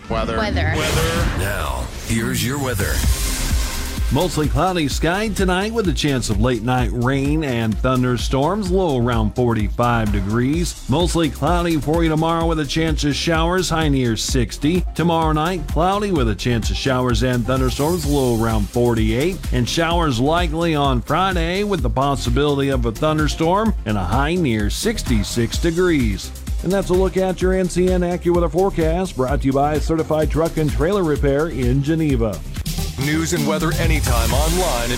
Weather. Now, here's your weather. Mostly cloudy sky tonight with a chance of late night rain and thunderstorms, low around 45 degrees. Mostly cloudy for you tomorrow with a chance of showers, high near 60. Tomorrow night, cloudy with a chance of showers and thunderstorms, low around 48. And showers likely on Friday with the possibility of a thunderstorm and a high near 66 degrees. And that's a look at your NCN AccuWeather forecast, brought to you by Certified Truck and Trailer Repair in Geneva. News and weather anytime online at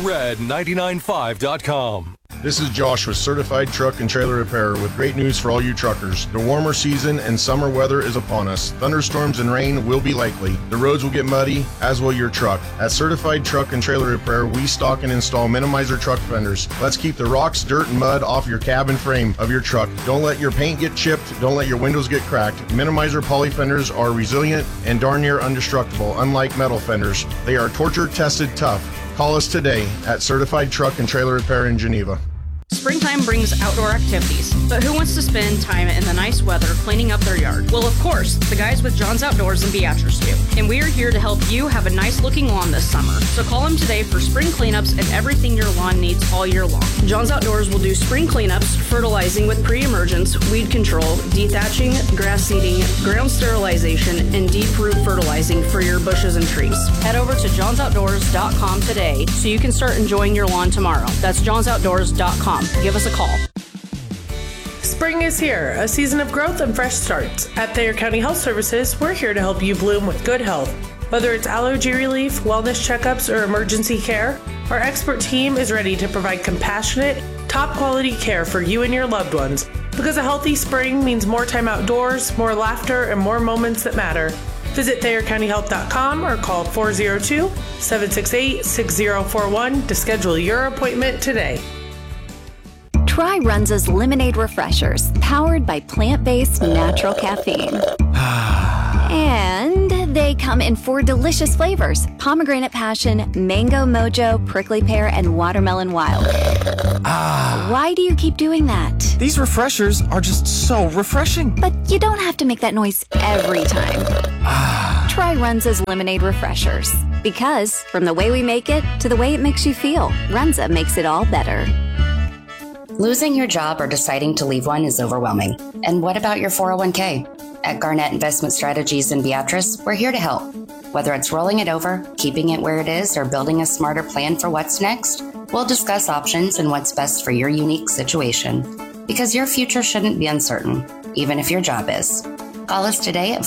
allred995.com. This is Josh with Certified Truck and Trailer Repair with great news for all you truckers. The warmer season and summer weather is upon us. Thunderstorms and rain will be likely. The roads will get muddy, as will your truck. At Certified Truck and Trailer Repair, we stock and install Minimizer truck fenders. Let's keep the rocks, dirt, and mud off your cab and frame of your truck. Don't let your paint get chipped. Don't let your windows get cracked. Minimizer poly fenders are resilient and darn near indestructible, unlike metal fenders. They are torture-tested tough. Call us today at Certified Truck and Trailer Repair in Geneva. Springtime brings outdoor activities, but who wants to spend time in the nice weather cleaning up their yard? Well, of course, the guys with John's Outdoors in Beatrice do. And we are here to help you have a nice looking lawn this summer. So call them today for spring cleanups and everything your lawn needs all year long. John's Outdoors will do spring cleanups, fertilizing with pre-emergence, weed control, dethatching, grass seeding, ground sterilization, and deep root fertilizing for your bushes and trees. Head over to johnsoutdoors.com today so you can start enjoying your lawn tomorrow. That's johnsoutdoors.com. Give us a call. Spring is here, a season of growth and fresh starts. At Thayer County Health Services, we're here to help you bloom with good health. Whether it's allergy relief, wellness checkups, or emergency care, our expert team is ready to provide compassionate, top-quality care for you and your loved ones. Because a healthy spring means more time outdoors, more laughter, and more moments that matter. Visit ThayerCountyHealth.com or call 402-768-6041 to schedule your appointment today. Try Runza's Lemonade Refreshers, powered by plant-based natural caffeine. And they come in 4 delicious flavors: pomegranate passion, mango mojo, prickly pear, and watermelon wild. Why do you keep doing that? These refreshers are just so refreshing. But you don't have to make that noise every time. Try Runza's Lemonade Refreshers. Because from the way we make it to the way it makes you feel, Runza makes it all better. Losing your job or deciding to leave one is overwhelming. And what about your 401k? At Garnett Investment Strategies in Beatrice, we're here to help. Whether it's rolling it over, keeping it where it is, or building a smarter plan for what's next, we'll discuss options and what's best for your unique situation. Because your future shouldn't be uncertain, even if your job is. Call us today at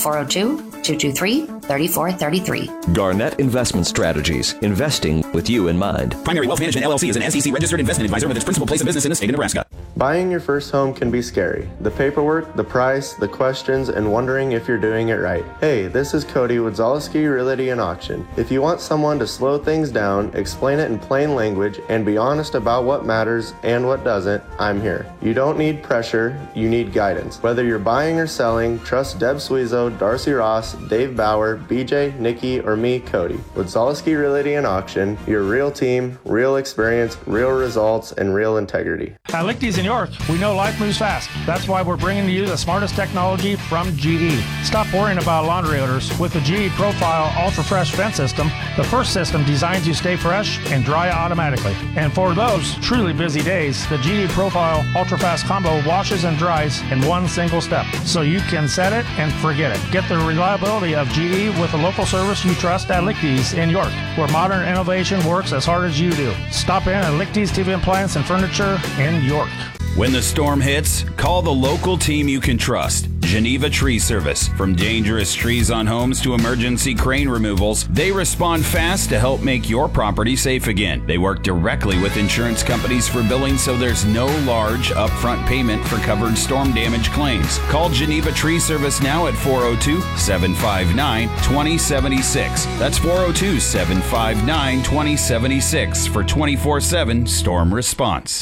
402-223-3433. Garnett Investment Strategies, investing with you in mind. Primary Wealth Management LLC is an SEC-registered investment advisor with its principal place of business in the state of Nebraska. Buying your first home can be scary. The paperwork, the price, the questions, and wondering if you're doing it right. Hey, this is Cody with Zaleski Realty and Auction. If you want someone to slow things down, explain it in plain language, and be honest about what matters and what doesn't, I'm here. You don't need pressure, you need guidance. Whether you're buying or selling, trust Deb Suizo, Darcy Ross, Dave Bauer, BJ, Nikki, or me, Cody. With Zaleski Realty and Auction, your real team, real experience, real results, and real integrity. At Lichty's in York, we know life moves fast. That's why we're bringing to you the smartest technology from GE. Stop worrying about laundry odors. With the GE Profile Ultra Fresh Vent System, the first system designs you stay fresh and dry automatically. And for those truly busy days, the GE Profile Ultra Fast Combo washes and dries in one single step, so you can set it and forget it. Get the reliability of GE with a local service you trust at Lichty's in York, where modern innovation works as hard as you do. Stop in at Lichty's TV Appliance and Furniture in York. When the storm hits, call the local team you can trust. Geneva Tree Service. From dangerous trees on homes to emergency crane removals, they respond fast to help make your property safe again. They work directly with insurance companies for billing, so there's no large upfront payment for covered storm damage claims. Call Geneva Tree Service now at 402-759-2076. That's 402-759-2076 for 24/7 storm response.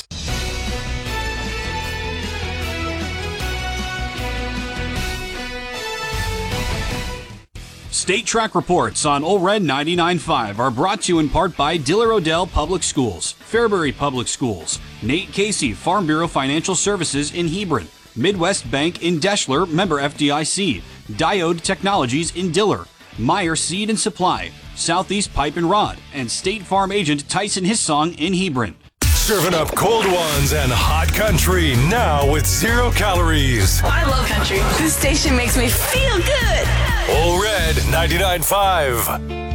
State Track Reports on Ole Red 99.5 are brought to you in part by Diller Odell Public Schools, Fairbury Public Schools, Nate Casey Farm Bureau Financial Services in Hebron, Midwest Bank in Deschler, member FDIC. Diode Technologies in Diller. Meyer Seed and Supply. Southeast Pipe and Rod. And State Farm agent Tyson Hissong in Hebron. Serving up cold ones and hot country now with 0 calories. I love country. This station makes me feel good. Ole Red 99.5.